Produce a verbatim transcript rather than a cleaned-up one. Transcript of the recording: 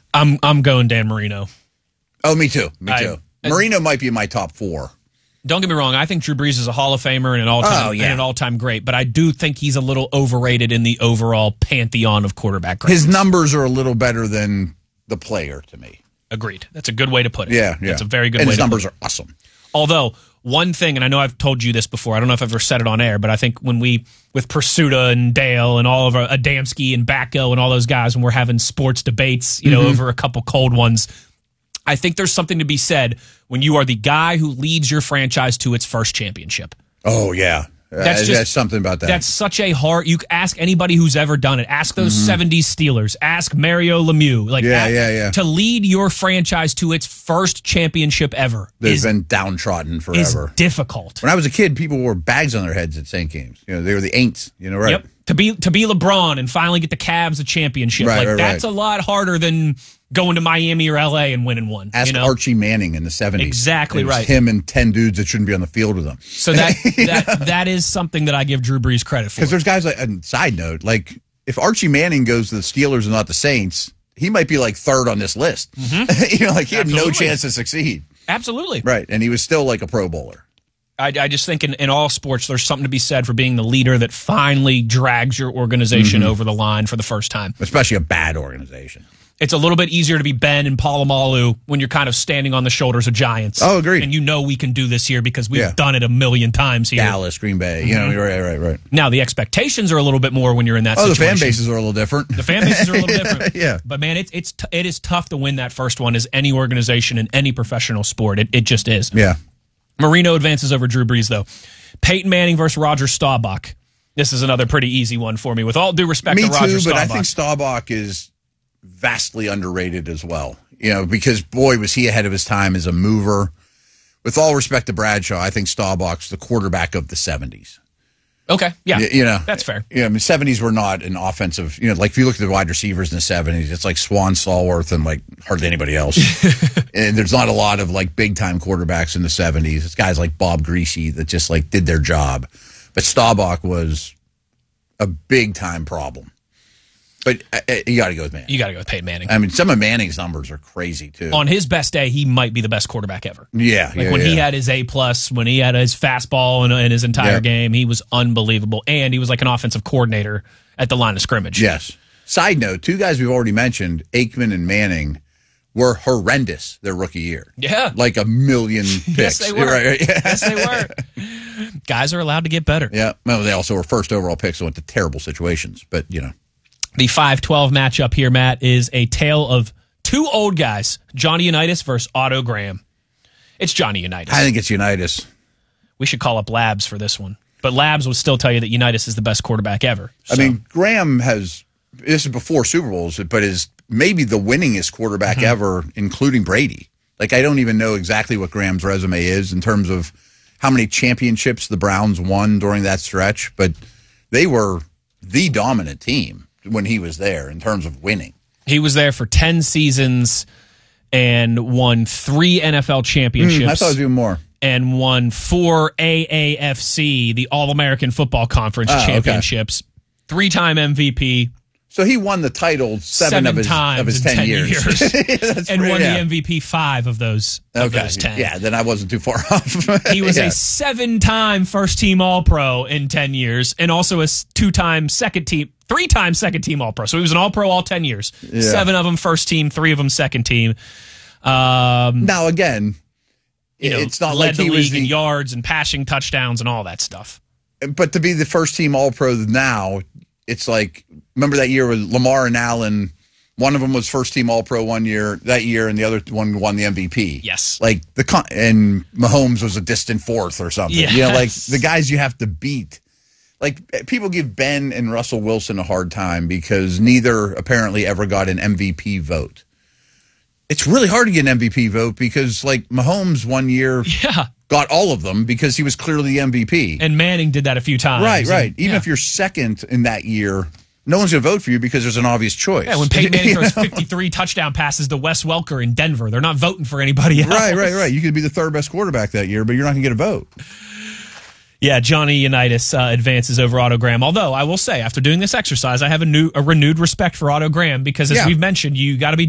I'm I'm going Dan Marino. Oh, me too. Me I- too. Marino might be in my top four. Don't get me wrong. I think Drew Brees is a Hall of Famer and an all-time Oh, yeah. and an all-time great, but I do think he's a little overrated in the overall pantheon of quarterback greatness. His numbers are a little better than the player to me. Agreed. That's a good way to put it. Yeah, yeah. That's a very good and way his to numbers put it. are awesome. Although, one thing, and I know I've told you this before, I don't know if I've ever said it on air, but I think when we, with Pursuta and Dale and all of our, Adamski and Backo and all those guys, when we're having sports debates, you know, Mm-hmm. over a couple cold ones, I think there's something to be said when you are the guy who leads your franchise to its first championship. Oh, yeah. That's Uh, just that's something about that. That's such a hard. You ask anybody who's ever done it. Ask those seventies Steelers. Ask Mario Lemieux. Like, Yeah, a- yeah, yeah. To lead your franchise to its first championship ever They've is, been downtrodden is forever. difficult. When I was a kid, people wore bags on their heads at Saint Games. You know, they were the Aints. You know, right? Yep. To be to be LeBron and finally get the Cavs a championship. Right, like right, that's right. a lot harder than going to Miami or L A and winning one. Ask you know? Archie Manning in the seventies. Exactly It was right. Him and ten dudes that shouldn't be on the field with him. So that that that is something that I give Drew Brees credit for. Because there's guys like, and side note, like if Archie Manning goes to the Steelers and not the Saints, he might be like third on this list. you know, like he had no Absolutely. chance to succeed. Absolutely. Right. And he was still like a Pro Bowler. I, I just think in, in all sports, there's something to be said for being the leader that finally drags your organization over the line for the first time. Especially a bad organization. It's a little bit easier to be Ben and Palomalu when you're kind of standing on the shoulders of giants. Oh, agreed. And you know we can do this here because we've Yeah. done it a million times here. Dallas, Green Bay. You know, right, right, right. Now, the expectations are a little bit more when you're in that Oh, the situation. fan bases are a little different. The fan bases are a little different. Yeah. But, man, it's it's t- it is tough to win that first one as any organization in any professional sport. It, it just is. Yeah. Marino advances over Drew Brees, though. Peyton Manning versus Roger Staubach. This is another pretty easy one for me. With all due respect Me to Roger too, Staubach. but I think Staubach is vastly underrated as well. You know, because, boy, was he ahead of his time as a mover. With all respect to Bradshaw, I think Staubach's the quarterback of the seventies. Okay, yeah. You, you know, that's fair. Yeah, I mean, seventies were not an offensive, you know, like if you look at the wide receivers in the seventies, it's like Swan Stallworth and like hardly anybody else. And there's not a lot of like big time quarterbacks in the seventies. It's guys like Bob Greasy that just like did their job. But Staubach was a big time problem. But uh, uh, you got to go with Manning. You got to go with Peyton Manning. I mean, some of Manning's numbers are crazy too. On his best day, he might be the best quarterback ever. Yeah, Like yeah, when yeah. he had his A plus, when he had his fastball in, in his entire Yeah. game, he was unbelievable, and he was like an offensive coordinator at the line of scrimmage. Yes. Side note: two guys we've already mentioned, Aikman and Manning, were horrendous their rookie year. Yeah. Like a million picks. Yes, they were. Right, right, yeah. Yes, they were. Guys are allowed to get better. Yeah. Well, they also were first overall picks and went to terrible situations. But, you know. The five twelve matchup here, Matt, is a tale of two old guys, Johnny Unitas versus Otto Graham. It's Johnny Unitas. I think it's Unitas. We should call up Labs for this one. But Labs would still tell you that Unitas is the best quarterback ever. I So, mean, Graham has, this is before Super Bowls, but is maybe the winningest quarterback Mm-hmm. ever, including Brady. Like, I don't even know exactly what Graham's resume is in terms of how many championships the Browns won during that stretch, but they were the dominant team when he was there in terms of winning. he was there for ten seasons and won three N F L championships. Mm, I thought it was even more. And won four A A F C, the All-American Football Conference Oh, okay. championships. Three-time M V P. So he won the title seven, Seven of his, times of his in ten, ten years. years. That's And pretty- won yeah. the M V P five of those, of Okay. those ten. Yeah, then I wasn't too far off. He was Yeah. a seven-time first-team All-Pro in ten years, and also a s- two-time second-team, three-time second-team All-Pro. So he was an All-Pro all ten years. Yeah. Seven of them first-team, three of them second-team. Um, Now, again, you know, it's not led like the he league was in the, yards and passing touchdowns and all that stuff. but to be the first team All Pro now, it's like, remember that year with Lamar and Allen? One of them was first team All Pro one year that year, and the other one won the M V P. Yes. like the con- and Mahomes was a distant fourth or something. You know, like Yes. the guys you have to beat. Like people give Ben and Russell Wilson a hard time because neither apparently ever got an M V P vote. It's really hard to get an M V P vote because, like, Mahomes one year Yeah. got all of them because he was clearly the M V P. And Manning did that a few times. Right, right. And, Even yeah. if you're second in that year, no one's going to vote for you because there's an obvious choice. Yeah, when Peyton Manning You throws know? fifty-three touchdown passes to Wes Welker in Denver, they're not voting for anybody else. Right, right, right. You could be the third best quarterback that year, but you're not going to get a vote. Yeah, Johnny Unitas uh, advances over Otto Graham. Although I will say, after doing this exercise, I have a new, a renewed respect for Otto Graham because, as Yeah. we've mentioned, you got to be